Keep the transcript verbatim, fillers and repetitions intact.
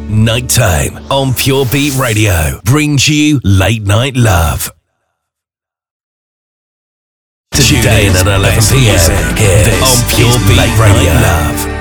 Nighttime on Pure Beat Radio brings you Late Night Love. Tune in at eleven p.m. here on Pure Beat Radio. Love.